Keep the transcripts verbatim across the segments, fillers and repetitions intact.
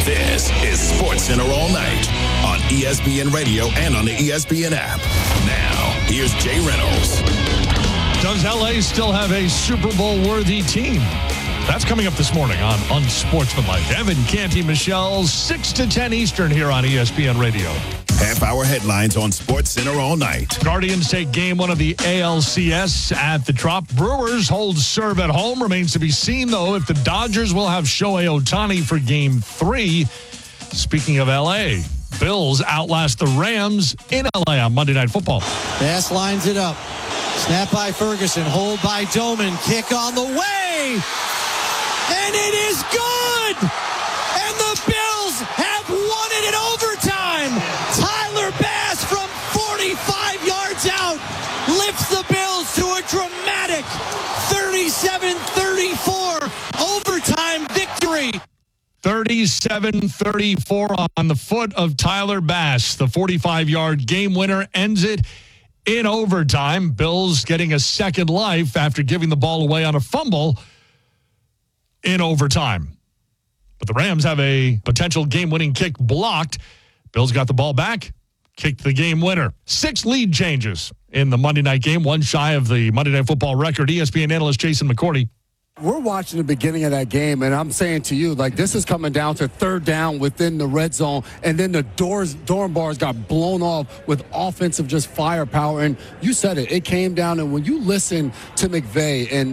This is SportsCenter All Night on E S P N Radio and on the E S P N app. Now, here's Jay Reynolds. Does L A still have a Super Bowl-worthy team? That's coming up this morning on Unsportsmanlike. Evan Canty, Michelle, six to ten Eastern here on E S P N Radio. Half-hour headlines on SportsCenter All Night. Guardians take game one of the A L C S at the Trop. Brewers hold serve at home. Remains to be seen, though, if the Dodgers will have Shohei Ohtani for game three. Speaking of L A, Bills outlast the Rams in L A on Monday Night Football. Bass lines it up. Snap by Ferguson. Hold by Doman. Kick on the way. And it is good. And the Bills have won it in overtime. Tyler Bass from forty-five yards out lifts the Bills to a dramatic thirty-seven thirty-four overtime victory. thirty-seven thirty-four on the foot of Tyler Bass. The forty-five-yard game winner ends it in overtime. Bills getting a second life after giving the ball away on a fumble in overtime. But the Rams have a potential game-winning kick blocked. Bills got the ball back, kicked the game winner. Six lead changes in the Monday night game, one shy of the Monday Night Football record. E S P N analyst Jason McCourty. We're watching the beginning of that game, and I'm saying to you, like, this is coming down to third down within the red zone, and then the doors, door bars got blown off with offensive just firepower. And you said it. It came down, and when you listen to McVay and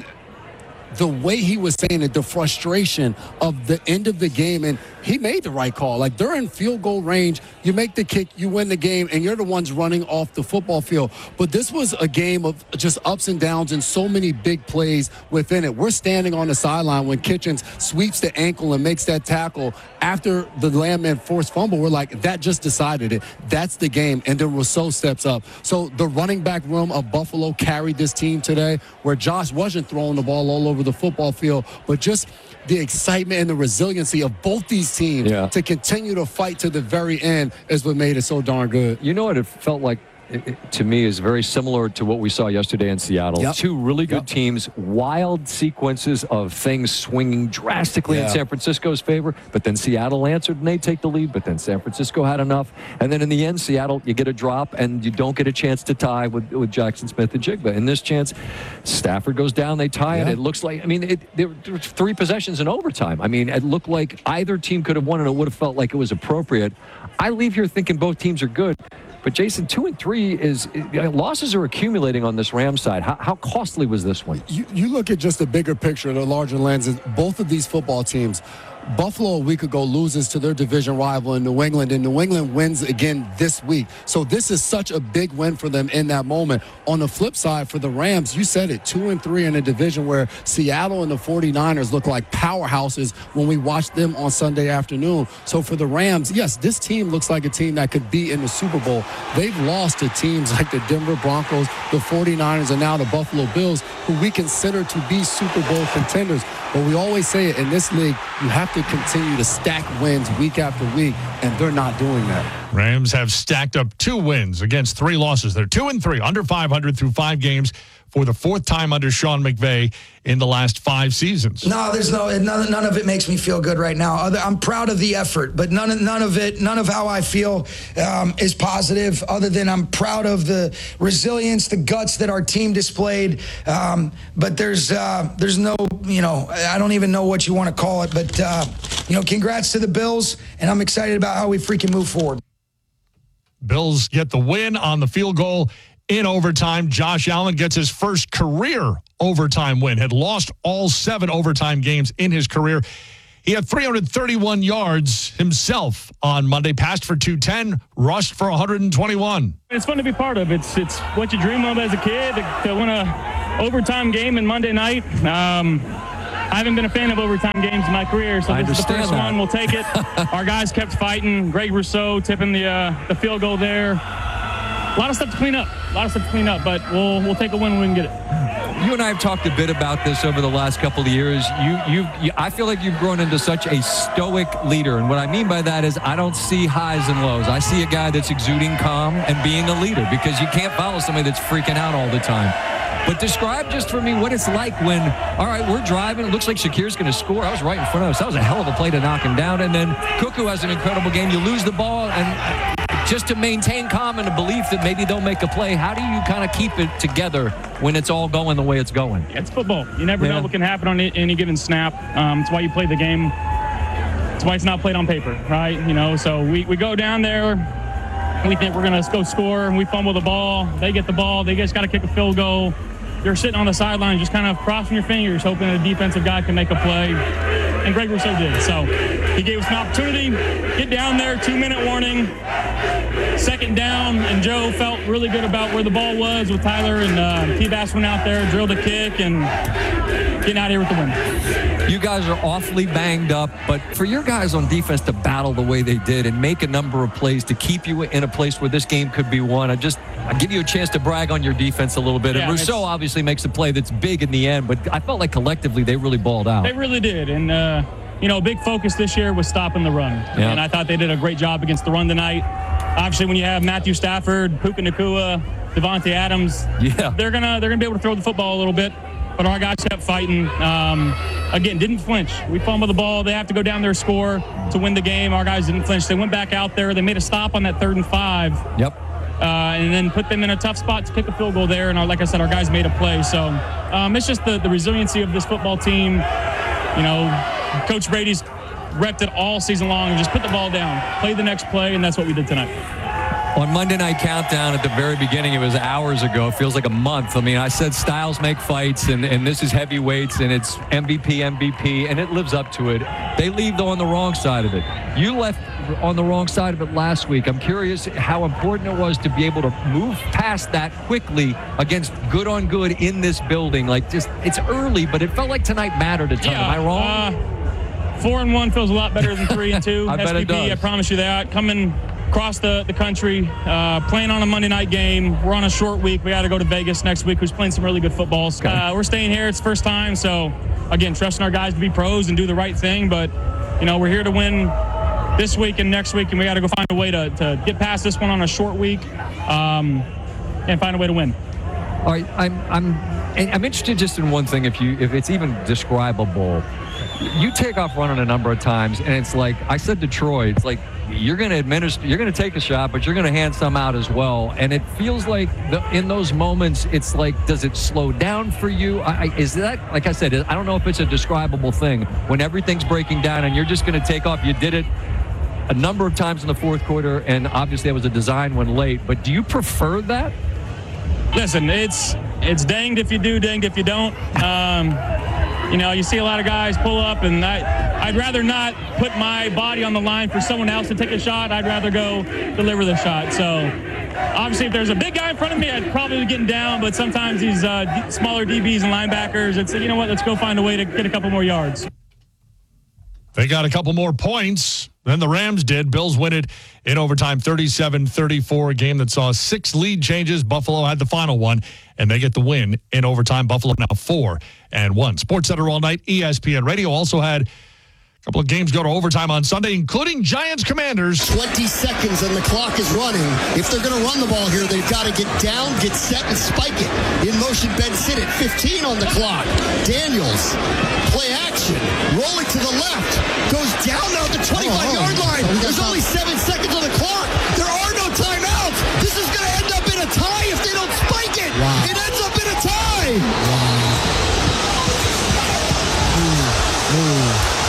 the way he was saying it, the frustration of the end of the game, and he made the right call. Like, they're in field goal range. You make the kick, you win the game, and you're the ones running off the football field. But this was a game of just ups and downs and so many big plays within it. We're standing on the sideline when Kitchens sweeps the ankle and makes that tackle after the Landman forced fumble. We're like, that just decided it. That's the game. And then Rousseau steps up. So the running back room of Buffalo carried this team today, where Josh wasn't throwing the ball all over the football field, but just the excitement and the resiliency of both these teams yeah. to continue to fight to the very end is what made it so darn good. You know what it felt like? It, it, to me, is very similar to what we saw yesterday in Seattle. Yep. Two really good yep. teams, wild sequences of things swinging drastically yeah. in San Francisco's favor, but then Seattle answered and they take the lead, but then San Francisco had enough. And then in the end, Seattle, you get a drop and you don't get a chance to tie with, with Jackson Smith and Jigba. In this chance, Stafford goes down, they tie yeah. it. It looks like, I mean, it, there were three possessions in overtime. I mean, it looked like either team could have won and it would have felt like it was appropriate. I leave here thinking both teams are good. But, Jason, two and three is – losses are accumulating on this Rams side. How, how costly was this one? You, you look at just the bigger picture, the larger lenses. Both of these football teams, Buffalo a week ago loses to their division rival in New England, and New England wins again this week. So this is such a big win for them in that moment. On the flip side, for the Rams, you said it, two and three in a division where Seattle and the forty-niners look like powerhouses when we watched them on Sunday afternoon. So for the Rams, yes, this team looks like a team that could be in the Super Bowl. They've lost to teams like the Denver Broncos, the forty-niners, and now the Buffalo Bills, who we consider to be Super Bowl contenders. But we always say it, in this league, you have to continue to stack wins week after week, and they're not doing that. Rams have stacked up two wins against three losses. They're two and three, under five hundred through five games for the fourth time under Sean McVay in the last five seasons. No, there's no none, none of it makes me feel good right now. I'm proud of the effort, but none of none of it, none of how I feel um, is positive. Other than I'm proud of the resilience, the guts that our team displayed. Um, but there's uh, there's no, you know, I don't even know what you want to call it. But uh, you know, congrats to the Bills, and I'm excited about how we freaking move forward. Bills get the win on the field goal in overtime. Josh Allen gets his first career overtime win. Had lost all seven overtime games in his career. He had three hundred thirty-one yards himself on Monday, passed for two ten, rushed for one hundred twenty-one. It's fun to be part of. It's it's what you dream of as a kid, to, to win a overtime game in Monday night. Um, I haven't been a fan of overtime games in my career, so this is the first that. one. We'll take it. Our guys kept fighting. Greg Rousseau tipping the uh, the field goal there. A lot of stuff to clean up. A lot of stuff to clean up, but we'll we'll take a win when we can get it. You and I have talked a bit about this over the last couple of years. You, you, you, I feel like you've grown into such a stoic leader, and what I mean by that is I don't see highs and lows. I see a guy that's exuding calm and being a leader, because you can't follow somebody that's freaking out all the time. But describe just for me what it's like when, all right, we're driving. It looks like Shakir's going to score. I was right in front of us. That was a hell of a play to knock him down. And then Cuckoo has an incredible game. You lose the ball, and just to maintain calm and a belief that maybe they'll make a play, how do you kind of keep it together when it's all going the way it's going? It's football. You never yeah. know what can happen on any given snap. Um, it's why you play the game. It's why it's not played on paper, right? You know, so we, we go down there. We think we're going to go score, and we fumble the ball. They get the ball. They just got to kick a field goal. You're sitting on the sideline just kind of crossing your fingers, hoping a defensive guy can make a play. And Greg Rousseau did. So he gave us an opportunity. Get down there, two-minute warning. Second down, and Joe felt really good about where the ball was with Tyler, and uh, T-Bass went out there, drilled a kick, and getting out of here with the win. You guys are awfully banged up, but for your guys on defense to battle the way they did and make a number of plays to keep you in a place where this game could be won, I just I give you a chance to brag on your defense a little bit. Yeah, and Rousseau obviously makes a play that's big in the end, but I felt like collectively they really balled out. They really did, and uh, you know, a big focus this year was stopping the run, yeah. and I thought they did a great job against the run tonight. Obviously, when you have Matthew Stafford, Puka Nacua, Devontae Adams, yeah. they're gonna they're gonna be able to throw the football a little bit. But our guys kept fighting. Um, again, didn't flinch. We fumbled the ball. They have to go down there, score to win the game. Our guys didn't flinch. They went back out there. They made a stop on that third and five. Yep. Uh, and then put them in a tough spot to kick a field goal there. And our, like I said, our guys made a play. So um, it's just the, the resiliency of this football team. You know, Coach Brady's repped it all season long and just put the ball down, play the next play, and that's what we did tonight. On Monday Night Countdown at the very beginning, it was hours ago. It feels like a month. I mean, I said styles make fights, and, and this is heavyweights, and it's M V P, M V P, and it lives up to it. They leave on the wrong side of it. You left on the wrong side of it last week. I'm curious how important it was to be able to move past that quickly against good on good in this building. Like, just it's early, but it felt like tonight mattered a ton. Yeah, Am I wrong? Uh, four and one feels a lot better than three and two. I S P P, bet it does. I promise you that. Coming across the, the country, uh, playing on a Monday night game. We're on a short week. We got to go to Vegas next week, who's playing some really good football. Okay. Uh, we're staying here. It's the first time. So, again, trusting our guys to be pros and do the right thing. But, you know, we're here to win this week and next week, and we got to go find a way to, to get past this one on a short week um, and find a way to win. All right, I'm, I'm, I'm interested just in one thing, if you, if it's even describable. You take off running a number of times, and it's like I said to Troy, it's like you're going to administer, you're going to take a shot, but you're going to hand some out as well. And it feels like the, in those moments, it's like, does it slow down for you? I, is that, like I said, I don't know if it's a describable thing when everything's breaking down and you're just going to take off. You did it a number of times in the fourth quarter, and obviously that was a design one late. But do you prefer that? Listen, it's it's danged if you do, danged if you don't. Um, You know, you see a lot of guys pull up, and I, I'd rather not put my body on the line for someone else to take a shot. I'd rather go deliver the shot. So, obviously, if there's a big guy in front of me, I'd probably be getting down. But sometimes these uh, d- smaller D Bs and linebackers, it's, you know what, let's go find a way to get a couple more yards. They got a couple more points than the Rams did. Bills win it in overtime, thirty-seven thirty-four, a game that saw six lead changes. Buffalo had the final one, and they get the win in overtime. Buffalo now four and one. SportsCenter all night, E S P N Radio also had a couple of games go to overtime on Sunday, including Giants Commanders. twenty seconds and the clock is running. If they're going to run the ball here, they've got to get down, get set, and spike it. In motion, Ben Sinnott, fifteen on the clock. Daniels, play action, rolling to the left, goes down now at the twenty-five-yard line. There's only seven seconds on the clock. There are no timeouts. This is going to end up in a tie if they don't spike it. Wow. It ends up in a tie. Wow. Ooh, ooh.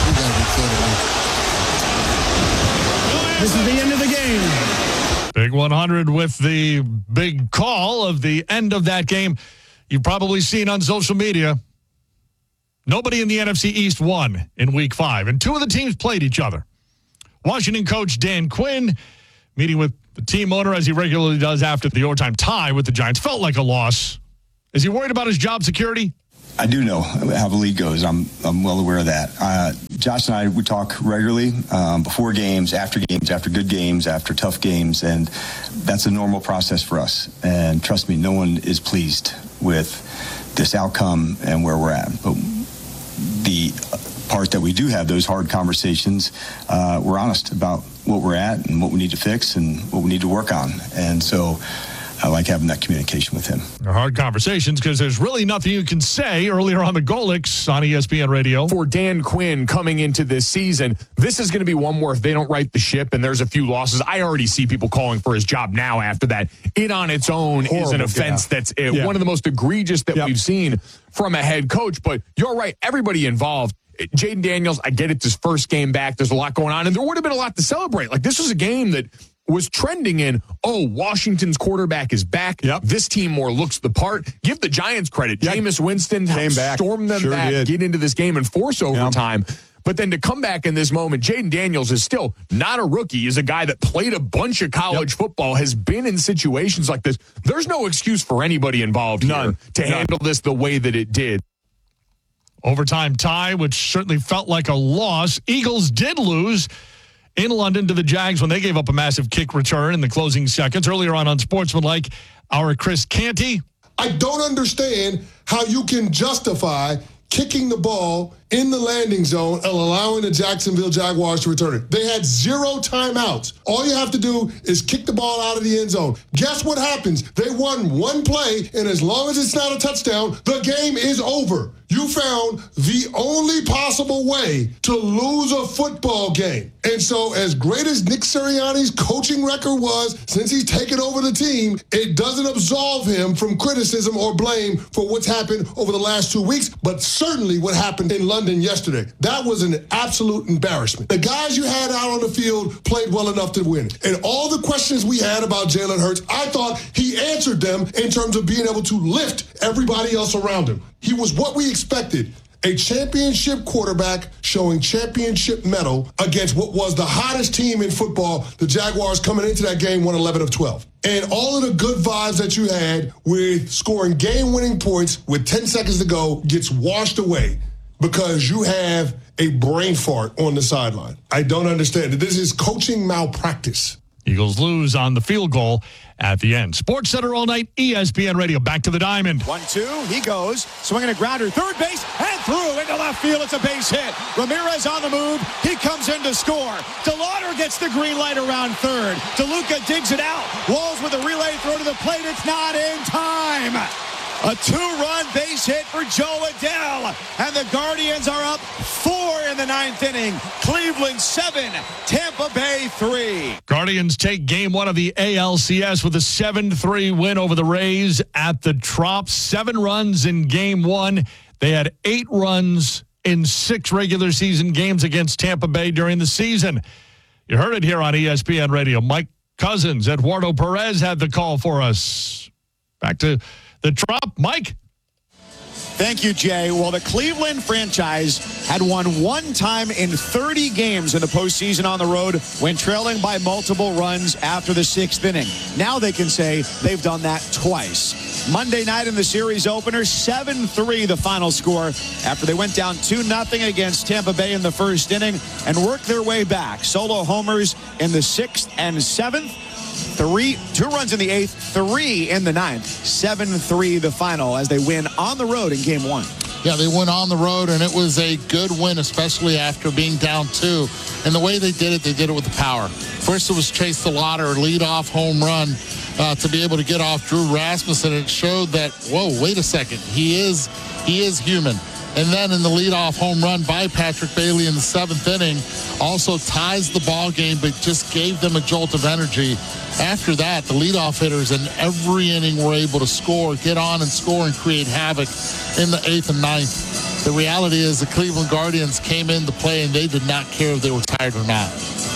This is the end of the game. Big one hundred with the big call of the end of that game. You've probably seen on social media, nobody in the N F C East won in week five, and two of the teams played each other. Washington coach Dan Quinn, meeting with the team owner as he regularly does after the overtime tie with the Giants, felt like a loss. Is he worried about his job security? I do know how the league goes. I'm I'm well aware of that. Uh, Josh and I, we talk regularly um, before games, after games, after good games, after tough games, and that's a normal process for us. And trust me, no one is pleased with this outcome and where we're at. But the part that we do have those hard conversations, uh, we're honest about what we're at and what we need to fix and what we need to work on. And so I like having that communication with him. They're hard conversations because there's really nothing you can say earlier on the Golics on E S P N Radio. For Dan Quinn coming into this season, this is going to be one where if they don't right the ship and there's a few losses, I already see people calling for his job now after that. It on its own Horrible, is an offense yeah. that's uh, yeah. one of the most egregious that yep. we've seen from a head coach. But you're right, everybody involved. Jayden Daniels, I get it's his first game back. There's a lot going on, and there would have been a lot to celebrate. Like, this was a game that was trending in, oh, Washington's quarterback is back. Yep. This team more looks the part. Give the Giants credit. Yep. Jameis Winston came back, storm them sure back, did. get into this game and force overtime. Yep. But then to come back in this moment, Jayden Daniels is still not a rookie. He's a guy that played a bunch of college yep. football, has been in situations like this. There's no excuse for anybody involved None. here to None. handle this the way that it did. Overtime tie, which certainly felt like a loss. Eagles did lose in London to the Jags when they gave up a massive kick return in the closing seconds. Earlier on on Sportsmanlike, our Chris Canty. I don't understand how you can justify kicking the ball in the landing zone and allowing the Jacksonville Jaguars to return it. They had zero timeouts. All you have to do is kick the ball out of the end zone. Guess what happens? They won one play, and as long as it's not a touchdown, the game is over. You found the only possible way to lose a football game. And so as great as Nick Sirianni's coaching record was since he's taken over the team, it doesn't absolve him from criticism or blame for what's happened over the last two weeks, but certainly what happened in London yesterday. That was an absolute embarrassment. The guys you had out on the field played well enough to win. And all the questions we had about Jalen Hurts, I thought he answered them in terms of being able to lift everybody else around him. He was what we expected. A championship quarterback showing championship mettle against what was the hottest team in football. The Jaguars coming into that game won eleven of twelve. And all of the good vibes that you had with scoring game-winning points with ten seconds to go gets washed away because you have a brain fart on the sideline. I don't understand it. This is coaching malpractice. Eagles lose on the field goal at the end. Sports Center all night, E S P N Radio. Back to the diamond. One, two, he goes, swinging a grounder, third base, and through into left field. It's a base hit. Ramirez on the move. He comes in to score. DeLauder gets the green light around third. DeLuca digs it out. Walls with a relay throw to the plate. It's not in time. A two-run base hit for Joe Adell. And the Guardians are up four in the ninth inning. Cleveland seven, Tampa Bay three. Guardians take game one of the A L C S with a seven three win over the Rays at the Trop. Seven runs in game one. They had eight runs in six regular season games against Tampa Bay during the season. You heard it here on E S P N Radio. Mike Cousins, Eduardo Perez had the call for us. Back to the Trop. Mike? Thank you, Jay. Well, the Cleveland franchise had won one time in thirty games in the postseason on the road when trailing by multiple runs after the sixth inning. Now they can say they've done that twice. Monday night in the series opener, seven three the final score after they went down two nothing against Tampa Bay in the first inning and worked their way back. Solo homers in the sixth and seventh. Three, two runs in the eighth, three in the ninth, seven three the final as they win on the road in game one. Yeah, they went on the road, and it was a good win, especially after being down two. And the way they did it, they did it with the power. First, it was Chase DeLauder, lead-off home run uh, to be able to get off Drew Rasmussen. It showed that, whoa, wait a second, he is he is human. And then in the leadoff home run by Patrick Bailey in the seventh inning, also ties the ball game, but just gave them a jolt of energy. After that, the leadoff hitters in every inning were able to score, get on and score and create havoc in the eighth and ninth. The reality is the Cleveland Guardians came into play and they did not care if they were tired or not.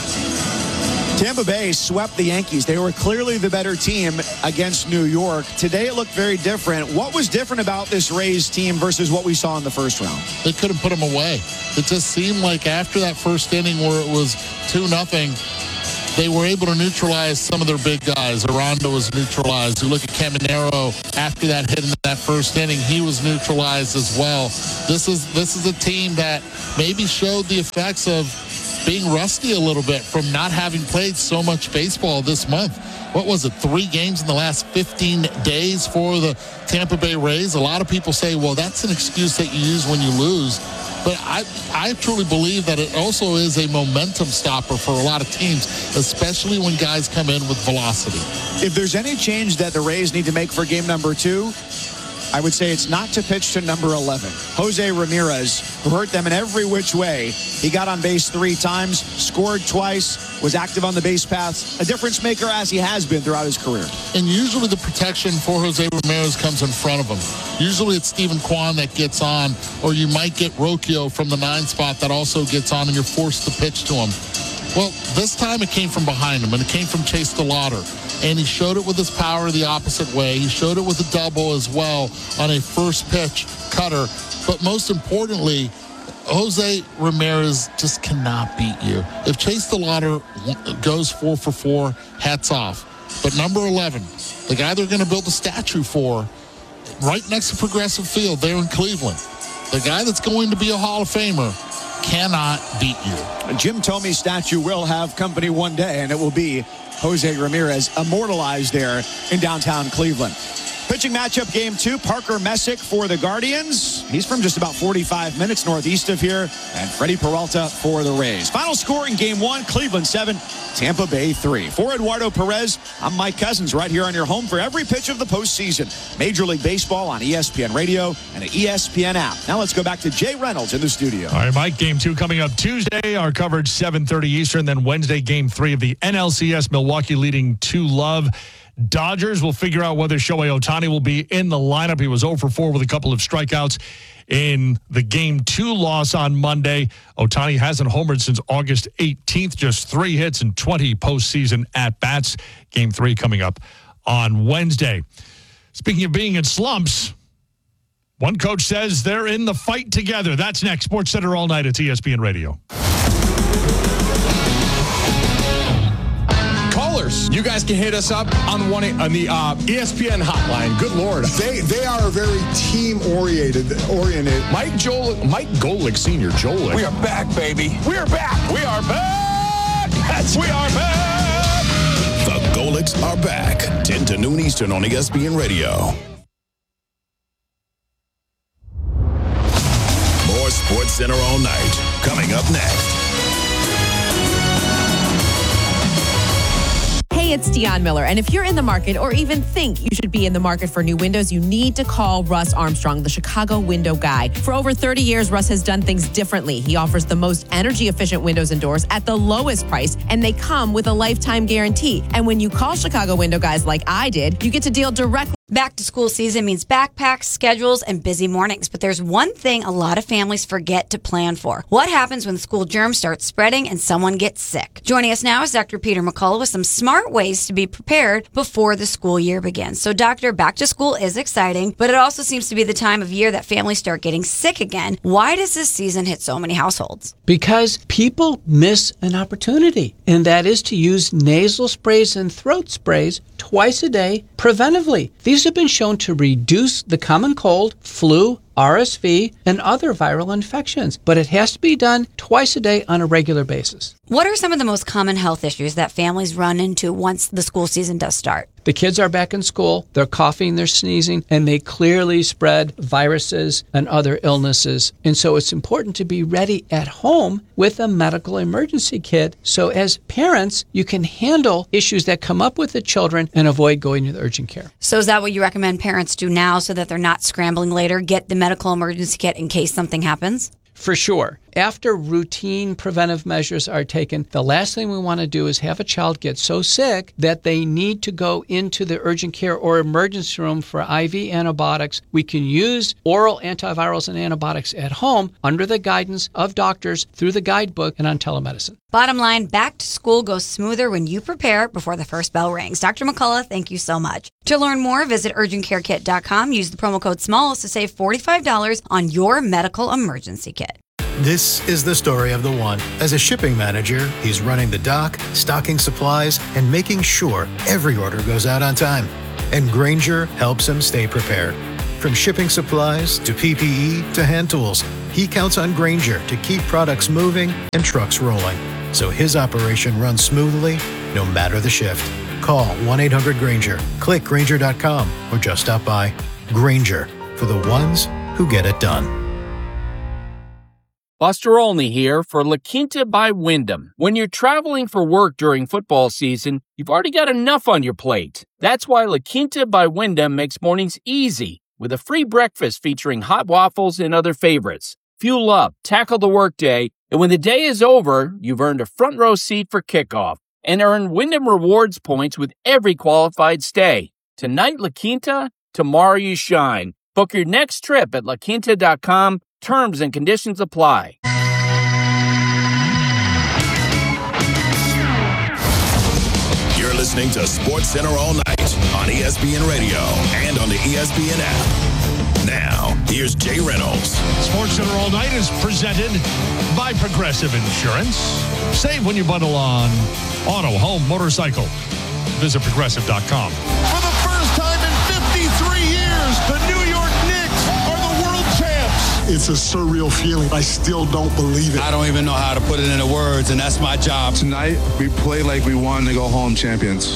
Tampa Bay swept the Yankees. They were clearly the better team against New York. Today it looked very different. What was different about this Rays team versus what we saw in the first round? They couldn't put them away. It just seemed like after that first inning where it was two nothing, they were able to neutralize some of their big guys. Aranda was neutralized. You look at Caminero after that hit in that first inning, he was neutralized as well. This is this is a team that maybe showed the effects of being rusty a little bit from not having played so much baseball this month. What was it, three games in the last fifteen days for the Tampa Bay Rays? A lot of people say, well, that's an excuse that you use when you lose. But I, I truly believe that it also is a momentum stopper for a lot of teams, especially when guys come in with velocity. If there's any change that the Rays need to make for game number two, I would say it's not to pitch to number eleven. Jose Ramirez, who hurt them in every which way. He got on base three times, scored twice, was active on the base paths, a difference maker as he has been throughout his career. And usually the protection for Jose Ramirez comes in front of him. Usually it's Stephen Kwan that gets on, or you might get Rocchio from the nine spot that also gets on, and you're forced to pitch to him. Well, this time it came from behind him, and it came from Chase DeLauder. And he showed it with his power the opposite way. He showed it with a double as well on a first pitch cutter. But most importantly, Jose Ramirez just cannot beat you. If Chase DeLauder goes four for four, hats off. But number eleven, the guy they're going to build a statue for, right next to Progressive Field there in Cleveland, the guy that's going to be a Hall of Famer, cannot beat you. Jim Thome statue will have company one day, and it will be Jose Ramirez immortalized there in downtown Cleveland. Pitching matchup game two, Parker Messick for the Guardians. He's from just about forty-five minutes northeast of here. And Freddie Peralta for the Rays. Final score in game one, Cleveland seven, Tampa Bay three. For Eduardo Perez, I'm Mike Cousins right here on your home for every pitch of the postseason. Major League Baseball on E S P N Radio and the E S P N app. Now let's go back to Jay Reynolds in the studio. All right, Mike, game two coming up Tuesday. Our coverage seven thirty Eastern. Then Wednesday, game three of the N L C S. Milwaukee leading two love. Dodgers will figure out whether Shohei Ohtani will be in the lineup. He was zero for four with a couple of strikeouts in the game two loss on Monday. Ohtani hasn't homered since August eighteenth, just three hits and twenty postseason at-bats. Game three coming up on Wednesday. Speaking of being in slumps, one coach says they're in the fight together. That's next. Sports Center all night at E S P N Radio. You guys can hit us up on one on the uh, E S P N hotline. Good Lord, they they are very team oriented. Oriented. Mike Joel, Mike Golick Senior Joel. We are back, baby. We are back. We are back. That's we are back. The Golicks are back. ten to noon Eastern on E S P N Radio. More Sports Center all night. Coming up next. Hey, it's Dionne Miller, and if you're in the market or even think you should be in the market for new windows, you need to call Russ Armstrong, the Chicago window guy. For over thirty years, Russ has done things differently. He offers the most energy-efficient windows and doors at the lowest price, and they come with a lifetime guarantee. And when you call Chicago window guys like I did, you get to deal directly. Back to school season means backpacks, schedules, and busy mornings. But there's one thing a lot of families forget to plan for. What happens when school germs start spreading and someone gets sick? Joining us now is Doctor Peter McCullough with some smart ways to be prepared before the school year begins. So, Doctor, back to school is exciting, but it also seems to be the time of year that families start getting sick again. Why does this season hit so many households? Because people miss an opportunity, and that is to use nasal sprays and throat sprays twice a day preventively. These have been shown to reduce the common cold, flu, R S V, and other viral infections, but it has to be done twice a day on a regular basis. What are some of the most common health issues that families run into once the school season does start? The kids are back in school, they're coughing, they're sneezing, and they clearly spread viruses and other illnesses. And so it's important to be ready at home with a medical emergency kit. So as parents, you can handle issues that come up with the children and avoid going to the urgent care. So is that what you recommend parents do now so that they're not scrambling later? Get the medical emergency kit in case something happens? For sure. After routine preventive measures are taken, the last thing we want to do is have a child get so sick that they need to go into the urgent care or emergency room for I V antibiotics. We can use oral antivirals and antibiotics at home under the guidance of doctors through the guidebook and on telemedicine. Bottom line, back to school goes smoother when you prepare before the first bell rings. Doctor McCullough, thank you so much. To learn more, visit urgent care kit dot com. Use the promo code SMALLS to save forty-five dollars on your medical emergency kit. This is the story of the one. As a shipping manager, he's running the dock, stocking supplies, and making sure every order goes out on time. And Grainger helps him stay prepared. From shipping supplies to P P E to hand tools, he counts on Grainger to keep products moving and trucks rolling, so his operation runs smoothly no matter the shift. Call one eight hundred Grainger, click Grainger dot com, or just stop by. Grainger, for the ones who get it done. Buster Olney here for La Quinta by Wyndham. When you're traveling for work during football season, you've already got enough on your plate. That's why La Quinta by Wyndham makes mornings easy with a free breakfast featuring hot waffles and other favorites. Fuel up, tackle the workday, and when the day is over, you've earned a front row seat for kickoff and earn Wyndham Rewards points with every qualified stay. Tonight, La Quinta, tomorrow you shine. Book your next trip at la quinta dot com. Terms and conditions apply. You're listening to Sports Center all night on E S P N Radio and on the E S P N app. Now, here's Jay Reynolds. Sports Center all night is presented by Progressive Insurance. Save when you bundle on auto, home, motorcycle. Visit progressive dot com. For the first time in fifty-three years, the New York Knicks are the world champs. It's a surreal feeling. I still don't believe it. I don't even know how to put it into words, and that's my job. Tonight, we play like we won to go home champions.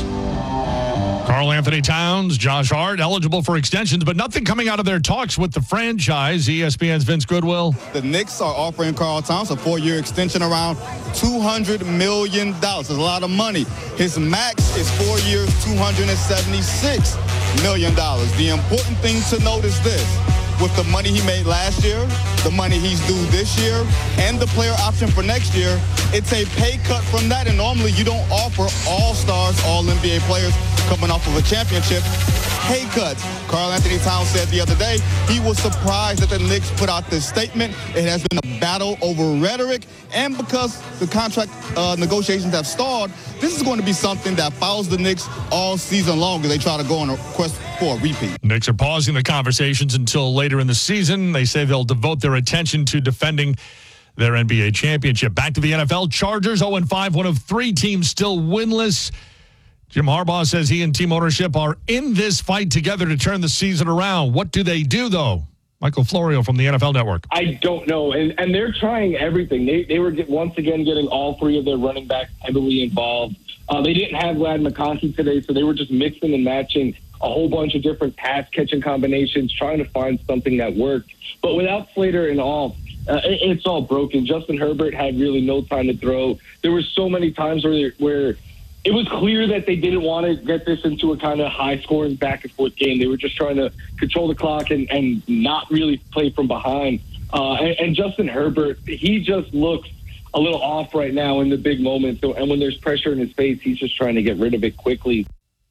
Karl Anthony Towns, Josh Hart, eligible for extensions, but nothing coming out of their talks with the franchise. E S P N's Vince Goodwill. The Knicks are offering Karl Towns a four-year extension around two hundred million dollars. That's a lot of money. His max is four years, two hundred seventy-six million dollars. The important thing to note is this. With the money he made last year, the money he's due this year, and the player option for next year, it's a pay cut from that. And normally you don't offer all-stars, all-N B A players coming off of a championship pay cuts. Karl Anthony Towns said the other day he was surprised that the Knicks put out this statement. It has been a battle over rhetoric, and because the contract uh, negotiations have stalled, this is going to be something that follows the Knicks all season long as they try to go on a quest for a repeat. Knicks are pausing the conversations until later in the season. They say they'll devote their attention to defending their N B A championship. Back to the N F L. Chargers oh and five, one of three teams still winless. Jim Harbaugh says he and team ownership are in this fight together to turn the season around. What do they do, though? Michael Florio from the N F L Network. I don't know. And and they're trying everything. They they were get, once again getting all three of their running backs heavily involved. Uh, they didn't have Ladd McConkey today, so they were just mixing and matching a whole bunch of different pass-catching combinations, trying to find something that worked. But without Slater and all, uh, it, it's all broken. Justin Herbert had really no time to throw. There were so many times where where it was clear that they didn't want to get this into a kind of high-scoring back-and-forth game. They were just trying to control the clock and, and not really play from behind. Uh, and, and Justin Herbert, he just looks a little off right now in the big moments. So, and when there's pressure in his face, he's just trying to get rid of it quickly.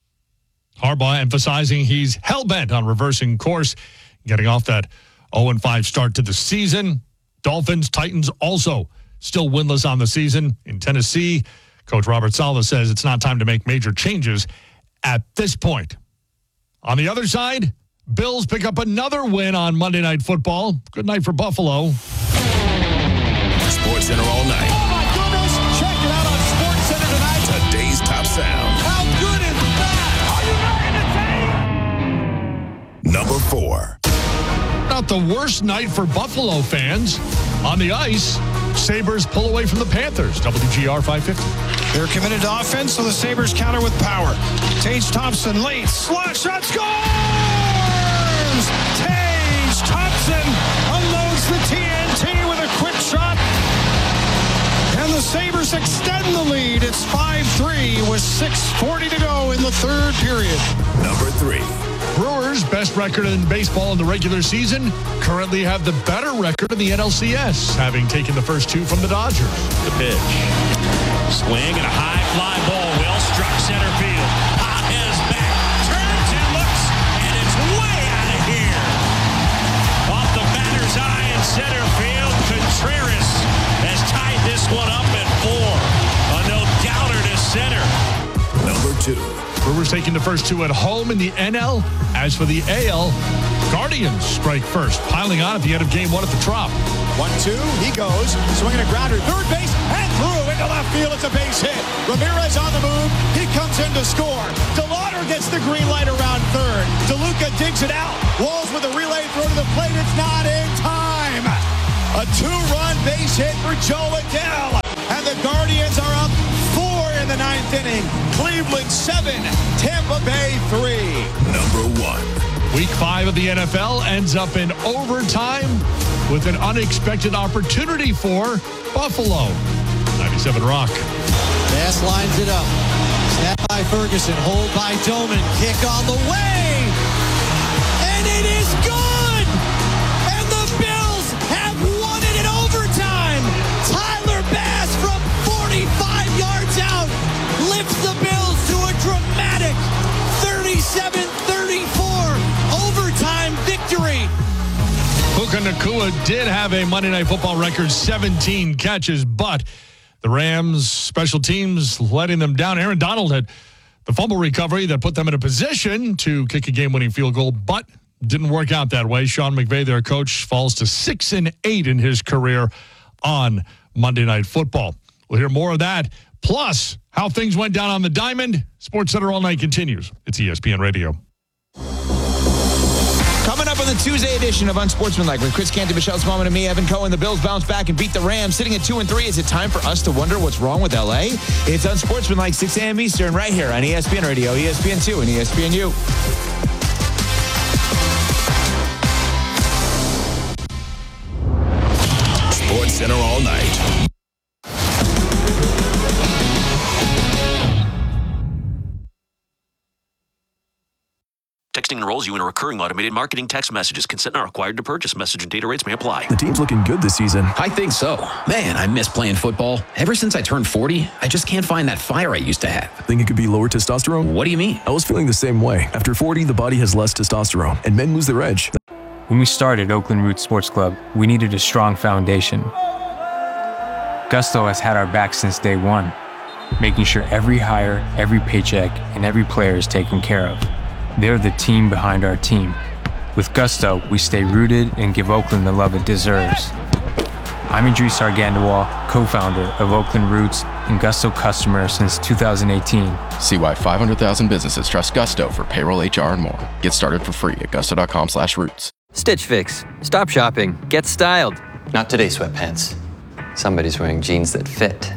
Harbaugh emphasizing he's hell-bent on reversing course, getting off that oh and five start to the season. Dolphins, Titans also still winless on the season. In Tennessee, Coach Robert Saleh says it's not time to make major changes at this point. On the other side, Bills pick up another win on Monday Night Football. Good night for Buffalo. Sports Center all night. Oh, my goodness. Check it out on Sports Center tonight. Today's top sound. How good is that? Are you ready to take? Number four. Not the worst night for Buffalo fans. On the ice, Sabres pull away from the Panthers. W G R five fifty. They're committed to offense, so the Sabres counter with power. Tage Thompson late. Slot shot scores! Tage Thompson unloads the T N T with a quick shot. And the Sabres extend the lead. It's five three with six forty to go in the third period. Number three. Brewers, best record in baseball in the regular season, currently have the better record in the N L C S, having taken the first two from the Dodgers. The pitch. Swing and a high fly ball. Well struck center field. Pages back. Turns and looks, and it's way out of here. Off the batter's eye in center field. Contreras has tied this one up at four. A no-doubter to center. Number two. Brewers taking the first two at home in the N L. As for the A L, Guardians strike first, piling on at the end of game one at the Trop. one two, he goes, swinging a grounder, third base, and through into left field. It's a base hit. Ramirez on the move. He comes in to score. DeLauder gets the green light around third. DeLuca digs it out. Walls with a relay throw to the plate. It's not in time. A two-run base hit for Joe Adell. And the Guardians are up four in the ninth inning. Cleveland seven, Tampa Bay three. Number one. Week five of the N F L ends up in overtime. with an unexpected opportunity for Buffalo. ninety-seven Rock. Bass lines it up. Snap by Ferguson. Hold by Doman. Kick on the way. And it is good. And the Bills have won it in overtime. Tyler Bass from forty-five yards out lifts the Bills to a dramatic thirty-seven thirty-four overtime victory. Puka Nacua did have a Monday Night Football record, seventeen catches, but the Rams special teams letting them down. Aaron Donald had the fumble recovery that put them in a position to kick a game-winning field goal, but didn't work out that way. Sean McVay, their coach, falls to six and eight in his career on Monday Night Football. We'll hear more of that, plus how things went down on the diamond. Sports Center All Night continues. It's E S P N Radio. Coming up on the Tuesday edition of Unsportsmanlike with Chris Canty, Michelle Smallman, and me, Evan Cohen. The Bills bounce back and beat the Rams, sitting at two and three. Is it time for us to wonder what's wrong with L A? It's Unsportsmanlike, six a.m. Eastern, right here on E S P N Radio, E S P N two, and E S P N U. Sports Center All Night. Texting enrolls you in a recurring automated marketing text messages. Consent not required to purchase. Message and data rates may apply. The team's looking good this season. I think so. Man, I miss playing football. Ever since I turned forty, I just can't find that fire I used to have. Think it could be lower testosterone? What do you mean? I was feeling the same way. After forty, the body has less testosterone, and men lose their edge. When we started Oakland Roots Sports Club, we needed a strong foundation. Gusto has had our back since day one, making sure every hire, every paycheck, and every player is taken care of. They're the team behind our team. With Gusto, we stay rooted and give Oakland the love it deserves. I'm Idris Argandois, co-founder of Oakland Roots and Gusto customer since two thousand eighteen. See why five hundred thousand businesses trust Gusto for payroll, H R, and more. Get started for free at gusto.com slash roots. Stitch Fix. Stop shopping. Get styled. Not today, sweatpants. Somebody's wearing jeans that fit.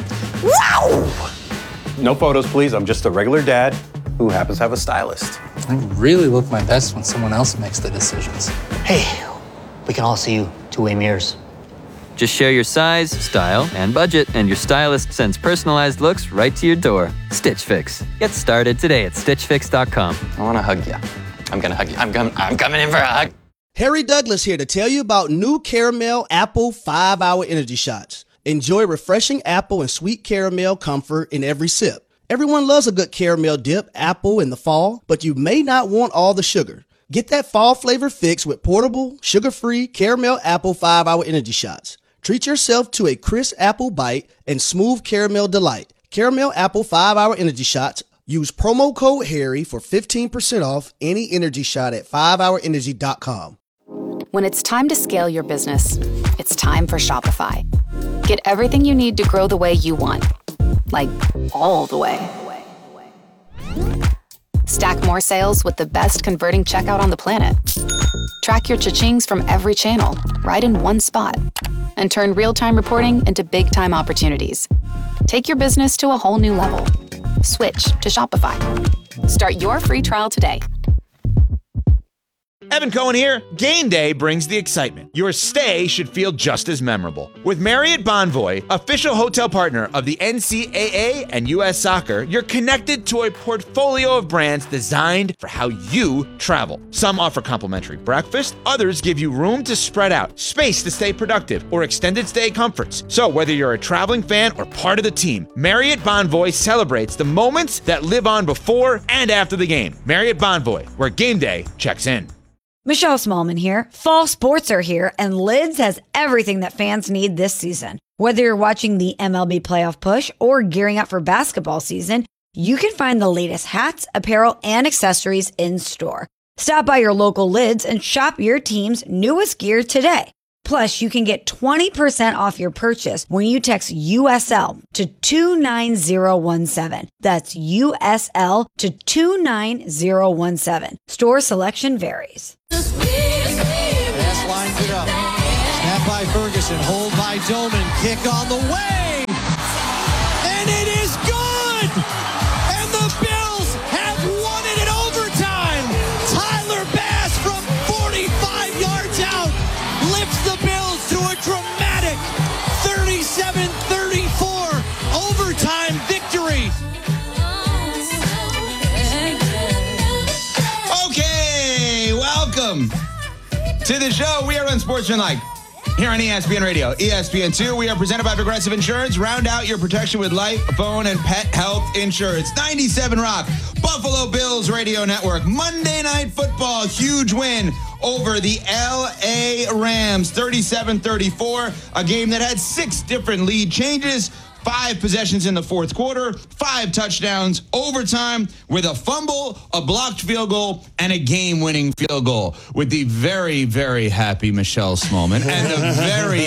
Wow! No photos, please. I'm just a regular dad who happens to have a stylist. I really look my best when someone else makes the decisions. Hey, we can all see you two-way mirrors. Just share your size, style, and budget, and your stylist sends personalized looks right to your door. Stitch Fix. Get started today at stitch fix dot com. I want to hug you. I'm going to hug you. I'm, com- I'm coming in for a hug. Harry Douglas here to tell you about new Caramel Apple five hour Energy Shots. Enjoy refreshing apple and sweet caramel comfort in every sip. Everyone loves a good caramel dip, apple in the fall, but you may not want all the sugar. Get that fall flavor fix with portable, sugar-free Caramel Apple five hour Energy Shots. Treat yourself to a crisp apple bite and smooth caramel delight. Caramel Apple five hour Energy Shots. Use promo code Harry for fifteen percent off any energy shot at five hour energy dot com. When it's time to scale your business, it's time for Shopify. Get everything you need to grow the way you want. Like, all the way. Stack more sales with the best converting checkout on the planet. Track your cha-chings from every channel, right in one spot. And turn real-time reporting into big-time opportunities. Take your business to a whole new level. Switch to Shopify. Start your free trial today. Evan Cohen here. Game day brings the excitement. Your stay should feel just as memorable. With Marriott Bonvoy, official hotel partner of the N C double A and U S Soccer, you're connected to a portfolio of brands designed for how you travel. Some offer complimentary breakfast, others give you room to spread out, space to stay productive, or extended stay comforts. So whether you're a traveling fan or part of the team, Marriott Bonvoy celebrates the moments that live on before and after the game. Marriott Bonvoy, where game day checks in. Michelle Smallman here. Fall sports are here, and Lids has everything that fans need this season. Whether you're watching the M L B playoff push or gearing up for basketball season, you can find the latest hats, apparel, and accessories in store. Stop by your local Lids and shop your team's newest gear today. Plus, you can get twenty percent off your purchase when you text U S L to two nine zero one seven. That's U S L to two nine zero one seven. Store selection varies. Pass lines it up. Snap by Ferguson. Hold by Doman. Kick on the way. And it is good. And the Bills have won it in overtime. Tyler Bass from forty-five yards out lifts the to the show. We are Unsportsmanlike here on E S P N Radio. E S P N two, we are presented by Progressive Insurance. Round out your protection with life, phone, and pet health insurance. ninety-seven Rock, Buffalo Bills Radio Network. Monday Night Football, huge win over the L A Rams, thirty-seven thirty-four. A game that had six different lead changes. Five possessions in the fourth quarter, five touchdowns, overtime with a fumble, a blocked field goal, and a game-winning field goal with the very, very happy Michelle Smallman and the very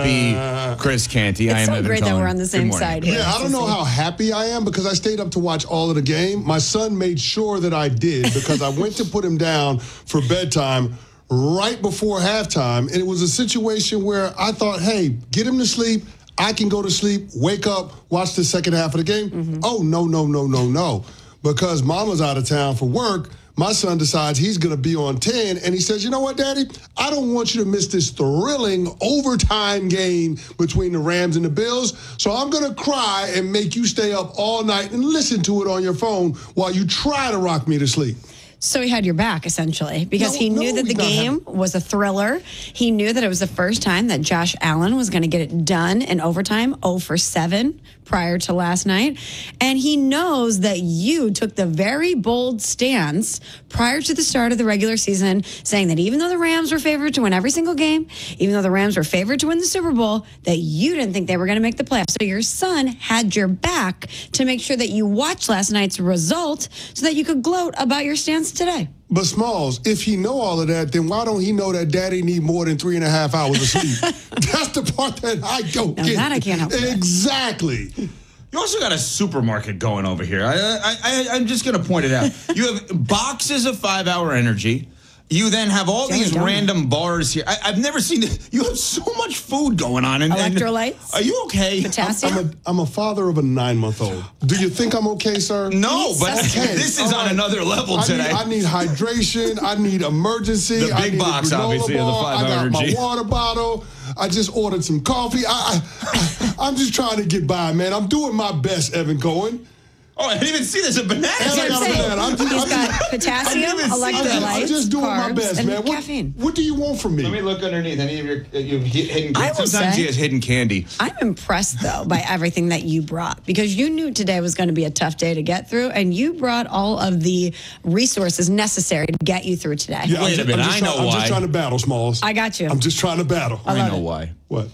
happy Chris Canty. It's I am so Evan great that Cohen. we're on the same side here. Yeah, I don't know how happy I am because I stayed up to watch all of the game. My son made sure that I did because I went to put him down for bedtime right before halftime, and it was a situation where I thought, hey, get him to sleep. I can go to sleep, wake up, watch the second half of the game. Mm-hmm. Oh, no, no, no, no, no. Because mama's out of town for work, my son decides he's going to be on ten, and he says, you know what, Daddy? I don't want you to miss this thrilling overtime game between the Rams and the Bills, so I'm going to cry and make you stay up all night and listen to it on your phone while you try to rock me to sleep. So he had your back, essentially, because No, he knew no, that the he's not game was a thriller. He knew that it was the first time that Josh Allen was going to get it done in overtime, oh for seven prior to last night. And he knows that you took the very bold stance prior to the start of the regular season, saying that even though the Rams were favored to win every single game, even though the Rams were favored to win the Super Bowl, that you didn't think they were going to make the playoffs. So your son had your back to make sure that you watched last night's result so that you could gloat about your stance today. But Smalls, if he know all of that, then why don't he know that Daddy need more than three and a half hours of sleep? That's the part that I don't Now get. that I can't help with. Exactly. You also got a supermarket going over here. I, I, I, I'm just going to point it out. You have boxes of five-hour energy. You then have all Jelly these donut. random bars here. I, I've never seen this. You have so much food going on. And, and- Electrolytes? are you okay? Potassium? I'm a, I'm a father of a nine-month-old. Do you think I'm okay, sir? No, but Okay. this is All on right. another level I today. Need, I need hydration. I need emergency. The big I need box, a granola obviously, of the bar. I five-hour got energy. my water bottle. I just ordered some coffee. I, I, I'm just trying to get by, man. I'm doing my best, Evan Cohen. Oh, I didn't even see there's a banana. And I got a banana. I'm just, He's I'm got just- potassium, I'm just- electrolytes, I'm just doing my carbs, best, and man. What, caffeine. what do you want from me? Let me look underneath any of your, uh, your hidden I candy. will Sometimes say- he has hidden candy. I'm impressed, though, by everything that you brought because you knew today was going to be a tough day to get through, and you brought all of the resources necessary to get you through today. Yeah, I'm Wait a just- minute, I'm just I trying- know I'm why. just trying to battle, Smalls. I got you. I'm just trying to battle. I I love know it. why. What?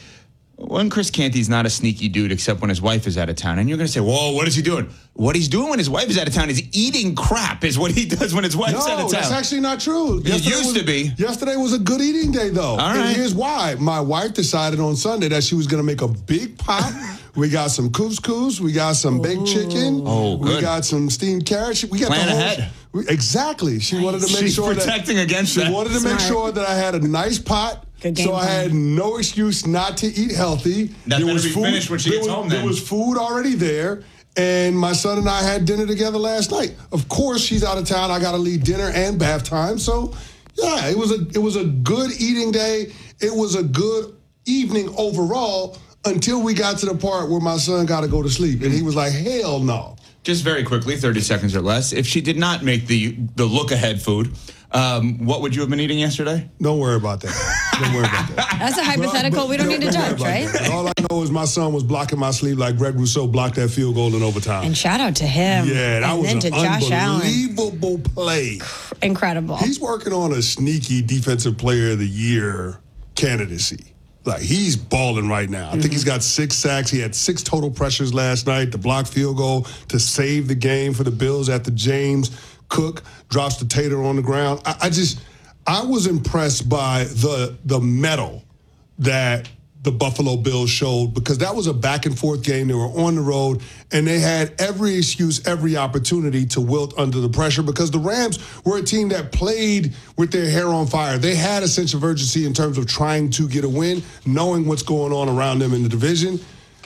When Chris Canty's not a sneaky dude except when his wife is out of town. And you're going to say, whoa, what is he doing? What he's doing when his wife is out of town is eating crap is what he does when his wife's out No, of that's town. actually not true. It Yesterday used was- to be. Yesterday was a good eating day, though. All And right. here's why. My wife decided on Sunday that she was going to make a big pot. We got some couscous. We got some baked chicken. Oh, We good. got some steamed carrots. We got Plan the whole, ahead. we- exactly. She wanted to make She's sure protecting that, against She that. wanted to make Smart. sure that I had a nice pot. Good game So I plan. had no excuse not to eat healthy. That better be finished when she there gets was, home, There then. was food already there. And my son and I had dinner together last night. Of course, she's out of town. I got to leave dinner and bath time. So, yeah, it was a it was a good eating day. It was a good evening overall until we got to the part where my son got to go to sleep, and he was like, "Hell no." Just very quickly, thirty seconds or less. If she did not make the the look ahead food, um, what would you have been eating yesterday? Don't worry about that. Don't worry about that. That's a hypothetical But- we don't but- need to don't worry judge, about right? that. All I know is my son was blocking my sleep like Greg Rousseau blocked that field goal in overtime. And shout out to him. Yeah, that and was then an to Josh Allen. unbelievable play. Incredible. He's working on a sneaky defensive player of the year candidacy. Like, he's balling right now. I think he's got six sacks. He had six total pressures last night. The blocked field goal to save the game for the Bills after James Cook drops the tater on the ground. I, I just, I was impressed by the the mettle that the Buffalo Bills showed, because that was a back and forth game. They were on the road and they had every excuse, every opportunity to wilt under the pressure, because the Rams were a team that played with their hair on fire. They had a sense of urgency in terms of trying to get a win, knowing what's going on around them in the division.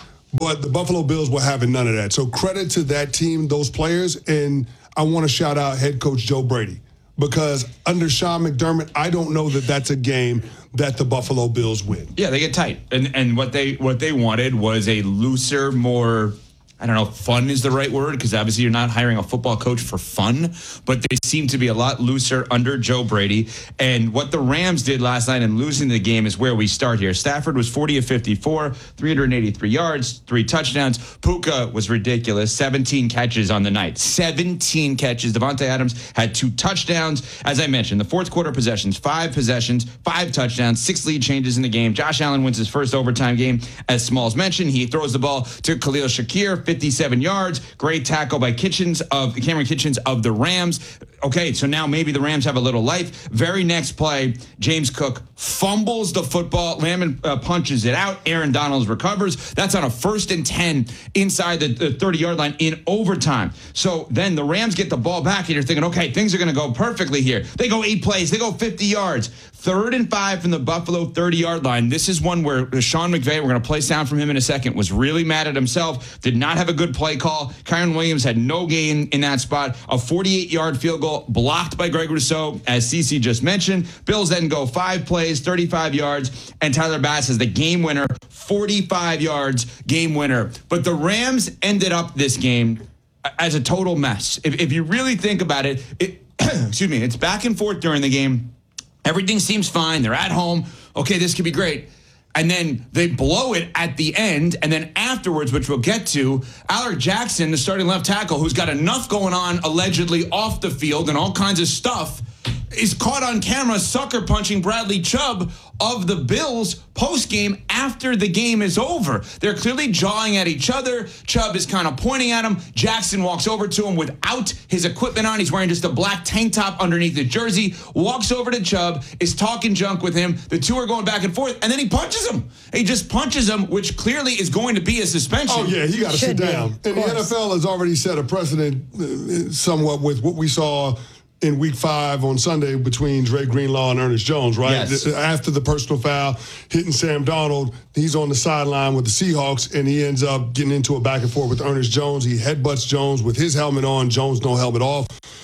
But the Buffalo Bills were having none of that. So credit to that team, those players. And I want to shout out head coach Joe Brady, because under Sean McDermott, I don't know that that's a game that the Buffalo Bills win. Yeah, they get tight, and and what they what they wanted was a looser, more I don't know if fun is the right word, because obviously you're not hiring a football coach for fun, but they seem to be a lot looser under Joe Brady. And what the Rams did last night in losing the game is where we start here. Stafford was forty of fifty-four, three hundred eighty-three yards, three touchdowns. Puka was ridiculous, seventeen catches on the night. seventeen catches. Devontae Adams had two touchdowns. As I mentioned, the fourth quarter possessions, five possessions, five touchdowns, six lead changes in the game. Josh Allen wins his first overtime game. As Smalls mentioned, he throws the ball to Khalil Shakir, fifty-seven yards. Great tackle by Kitchens of Cameron Kitchens of the Rams. Okay, so now maybe the Rams have a little life. Very next play, James Cook fumbles the football. Lamb uh, punches it out. Aaron Donald recovers. That's on a first and ten inside the thirty-yard line in overtime. So then the Rams get the ball back, and you're thinking, okay, things are going to go perfectly here. They go eight plays. They go fifty yards. Third and five from the Buffalo thirty-yard line. This is one where Sean McVay, we're going to play sound from him in a second, was really mad at himself, did not have a good play call. Kyren Williams had no gain in that spot. A forty-eight-yard field goal blocked by Greg Rousseau, as CeCe just mentioned. Bills then go five plays, thirty-five yards, and Tyler Bass is the game winner, forty-five yards, game winner. But the Rams ended up this game as a total mess. If, if you really think about it, it excuse me, it's back and forth during the game. Everything seems fine. They're at home. Okay, this could be great. And then they blow it at the end. And then afterwards, which we'll get to, Alaric Jackson, the starting left tackle, who's got enough going on allegedly off the field and all kinds of stuff, is caught on camera sucker punching Bradley Chubb of the Bills post-game after the game is over. They're clearly jawing at each other. Chubb is kind of pointing at him. Jackson walks over to him without his equipment on. He's wearing just a black tank top underneath the jersey, walks over to Chubb, is talking junk with him. The two are going back and forth, and then he punches him. He just punches him, which clearly is going to be a suspension. Oh, yeah, he got to sit down. And the N F L has already set a precedent uh, somewhat with what we saw in week five on Sunday between Dre Greenlaw and Ernest Jones, right? Yes. After the personal foul, hitting Sam Darnold, he's on the sideline with the Seahawks, and he ends up getting into a back and forth with Ernest Jones. He headbutts Jones with his helmet on. Jones no helmet off.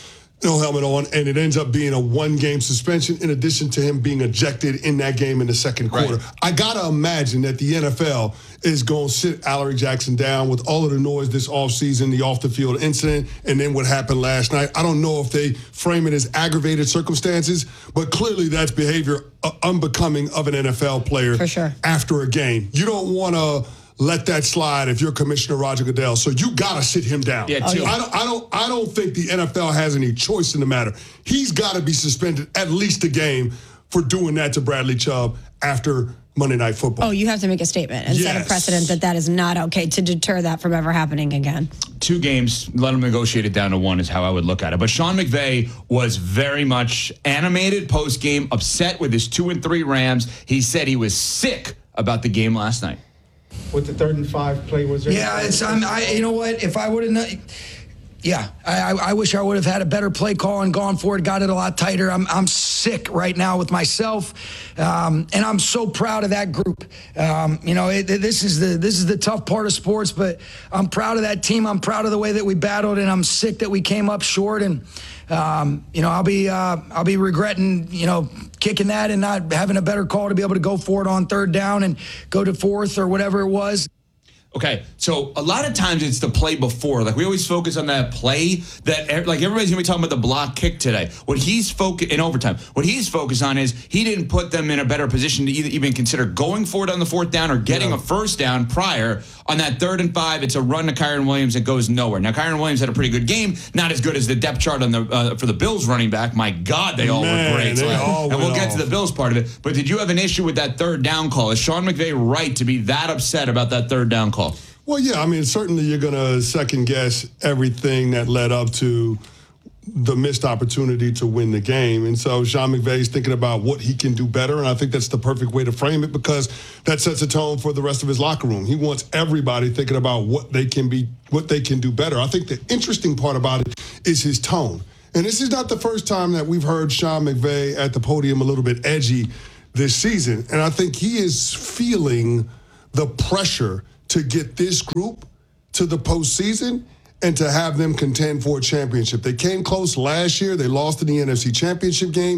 No helmet on, and it ends up being a one-game suspension in addition to him being ejected in that game in the second quarter. Right. I got to imagine that the N F L is going to sit Alaric Jackson down with all of the noise this offseason, the off-the-field incident, and then what happened last night. I don't know if they frame it as aggravated circumstances, but clearly that's behavior uh, unbecoming of an N F L player. For sure. After a game. You don't want to let that slide if you're Commissioner Roger Goodell. So you got to sit him down. Yeah, too. I don't, I don't, I don't think the N F L has any choice in the matter. He's got to be suspended at least a game for doing that to Bradley Chubb after Monday Night Football. Oh, you have to make a statement and yes. set a precedent that that is not okay to deter that from ever happening again. Two games, let them negotiate it down to one is how I would look at it. But Sean McVay was very much animated post-game, upset with his two and three Rams. He said he was sick about the game last night. With the third and five play, was there? Yeah, it's. I'm, I. You know what? If I would have, yeah, I, I wish I would have had a better play call and gone for it. Got it a lot tighter. I'm. I'm sick right now with myself, um, and I'm so proud of that group. Um, you know, it, this is the this is the tough part of sports, but I'm proud of that team. I'm proud of the way that we battled, and I'm sick that we came up short. And um, you know, I'll be uh, I'll be regretting, you know, kicking that and not having a better call to be able to go for it on third down and go to fourth or whatever it was. Okay, so a lot of times it's the play before. Like, we always focus on that play that, like, everybody's going to be talking about the block kick today. What he's focused in overtime, what he's focused on is he didn't put them in a better position to either even consider going for it on the fourth down or getting yeah. a first down prior. On that third and five, it's a run to Kyren Williams that goes nowhere. Now, Kyren Williams had a pretty good game, not as good as the depth chart on the uh, for the Bills running back. My God, they all Man, were great. So, all and we'll off. get to the Bills part of it. But did you have an issue with that third down call? Is Sean McVay right to be that upset about that third down call? Well, yeah, I mean, certainly you're going to second guess everything that led up to the missed opportunity to win the game. And so Sean McVay is thinking about what he can do better, and I think that's the perfect way to frame it because that sets a tone for the rest of his locker room. He wants everybody thinking about what they can be, what they can do better. I think the interesting part about it is his tone. And this is not the first time that we've heard Sean McVay at the podium a little bit edgy this season. And I think he is feeling the pressure to get this group to the postseason and to have them contend for a championship. They came close last year. They lost in the N F C Championship game.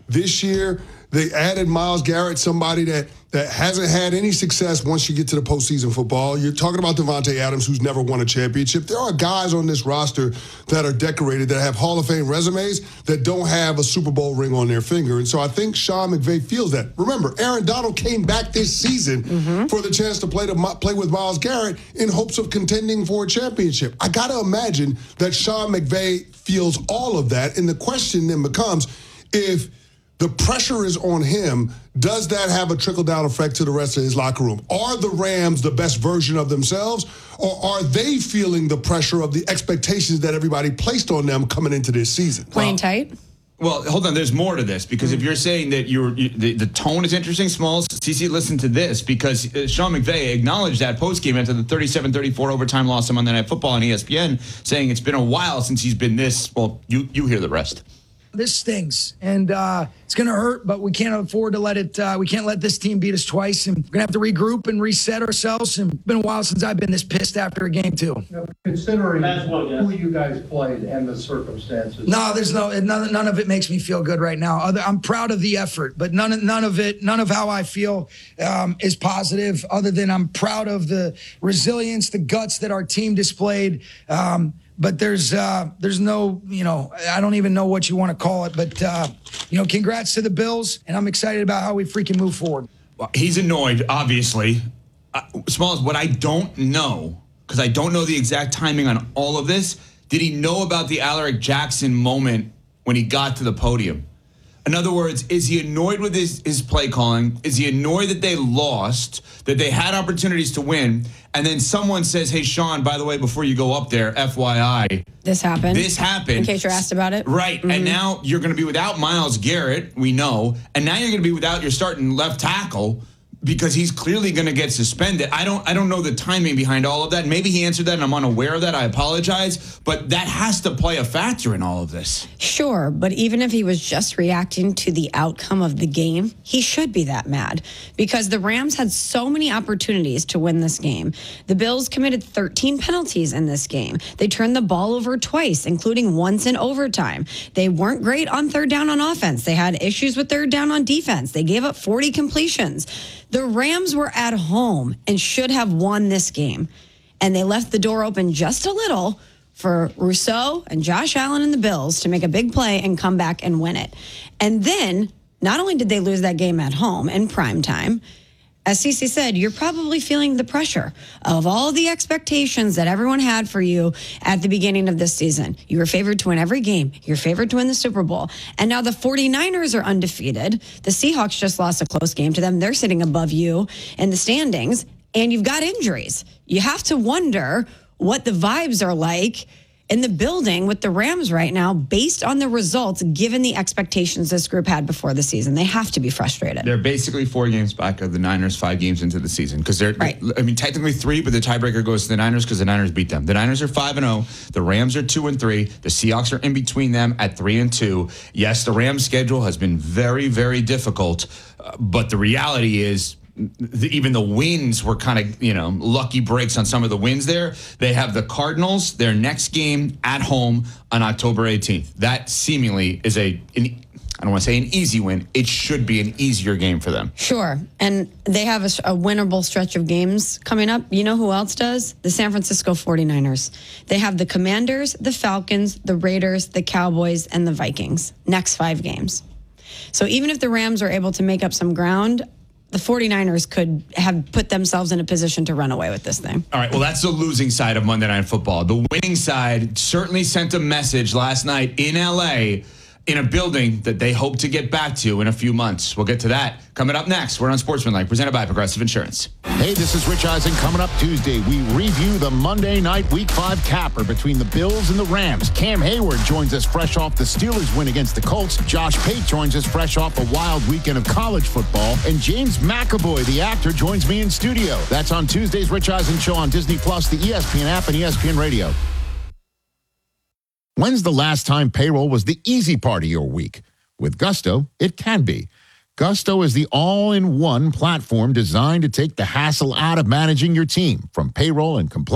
this year, they added Myles Garrett, somebody that that hasn't had any success once you get to the postseason football. You're talking about Devontae Adams, who's never won a championship. There are guys on this roster that are decorated, that have Hall of Fame resumes, that don't have a Super Bowl ring on their finger. And so I think Sean McVay feels that. Remember, Aaron Donald came back this season mm-hmm. for the chance to play to play with Myles Garrett in hopes of contending for a championship. I got to imagine that Sean McVay feels all of that. And the question then becomes, if the pressure is on him, does that have a trickle-down effect to the rest of his locker room? Are the Rams the best version of themselves, or are they feeling the pressure of the expectations that everybody placed on them coming into this season? Playing tight? Well, hold on. There's more to this, because mm-hmm. if you're saying that you're you, the, the tone is interesting, Smalls, C C, listen to this, because uh, Sean McVay acknowledged that postgame after the thirty-seven thirty-four overtime loss on Monday Night Football on E S P N, saying it's been a while since he's been this. Well, you you hear the rest. This stings, and uh, it's going to hurt, but we can't afford to let it, uh, we can't let this team beat us twice, and we're going to have to regroup and reset ourselves, and it's been a while since I've been this pissed after a game, too. You know, considering who you guys played and the circumstances. No, there's no, none, none of it makes me feel good right now. Other, I'm proud of the effort, but none of, none of it, none of how I feel um, is positive, other than I'm proud of the resilience, the guts that our team displayed. Um, But there's uh, there's no, you know, I don't even know what you want to call it. But, uh, you know, congrats to the Bills, and I'm excited about how we freaking move forward. Well, he's annoyed, obviously. Uh, Smalls, what I don't know, because I don't know the exact timing on all of this, did he know about the Alaric Jackson moment when he got to the podium? In other words, is he annoyed with his, his play calling? Is he annoyed that they lost, that they had opportunities to win, and then someone says, hey, Sean, by the way, before you go up there, F Y I. This happened. This happened. In case you're asked about it. Right. Mm-hmm. And now you're going to be without Myles Garrett, we know, and now you're going to be without your starting left tackle, because he's clearly going to get suspended. I don't I don't know the timing behind all of that. Maybe he answered that and I'm unaware of that. I apologize. But that has to play a factor in all of this. Sure, but even if he was just reacting to the outcome of the game, he should be that mad, because the Rams had so many opportunities to win this game. The Bills committed thirteen penalties in this game. They turned the ball over twice, including once in overtime. They weren't great on third down on offense. They had issues with third down on defense. They gave up forty completions. The Rams were at home and should have won this game, and they left the door open just a little for Rousseau and Josh Allen and the Bills to make a big play and come back and win it. And then, not only did they lose that game at home in prime time, as Cece said, you're probably feeling the pressure of all the expectations that everyone had for you at the beginning of this season. You were favored to win every game. You're favored to win the Super Bowl. And now the 49ers are undefeated. The Seahawks just lost a close game to them. They're sitting above you in the standings. And you've got injuries. You have to wonder what the vibes are like in the building with the Rams right now, based on the results, given the expectations this group had before the season. They have to be frustrated. They're basically four games back of the Niners, five games into the season. Because they're, right. I mean, technically three, but the tiebreaker goes to the Niners because the Niners beat them. The Niners are five and oh. The Rams are two and three. The Seahawks are in between them at three and two. Yes, the Rams' schedule has been very, very difficult, uh, but the reality is, The, even the wins were kind of, you know, lucky breaks on some of the wins there. They have the Cardinals, their next game at home on October eighteenth. That seemingly is a, an, I don't want to say an easy win. It should be an easier game for them. Sure. And they have a, a winnable stretch of games coming up. You know who else does? The San Francisco 49ers. They have the Commanders, the Falcons, the Raiders, the Cowboys, and the Vikings. Next five games. So even if the Rams are able to make up some ground, the 49ers could have put themselves in a position to run away with this thing. All right, well, that's the losing side of Monday Night Football. The winning side certainly sent a message last night in L A in a building that they hope to get back to in a few months. We'll get to that coming up next. We're on Sportsmanlike, presented by Progressive Insurance. Hey, this is Rich Eisen. Coming up Tuesday, we review the Monday night Week five capper between the Bills and the Rams. Cam Hayward joins us fresh off the Steelers win against the Colts. Josh Pate joins us fresh off a wild weekend of college football. And James McAvoy, the actor, joins me in studio. That's on Tuesday's Rich Eisen Show on Disney Plus, the E S P N app, and E S P N Radio. When's the last time payroll was the easy part of your week? With Gusto, it can be. Gusto is the all-in-one platform designed to take the hassle out of managing your team, from payroll and compliance